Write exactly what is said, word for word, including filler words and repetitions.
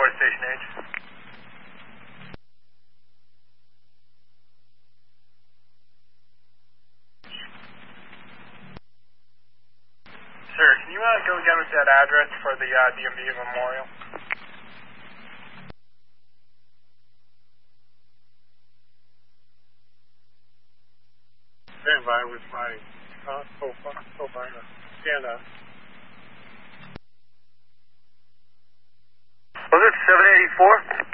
four to Station H. Sir, can you uh, go again with that address for the uh, D M V Memorial? Stand by with my uh, co-pilot. Stand up. Was it seven eighty-four?